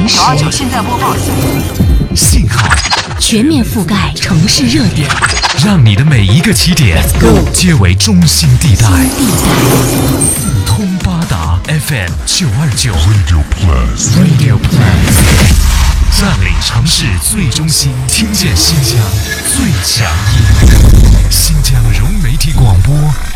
时， 现在播放。 信号全面覆盖城市热点， 让你的每一个起点皆为中心地带。四通八达 FM 929 Radio Plus， 占领城市最中心，听见新疆最强音。新疆融媒体广播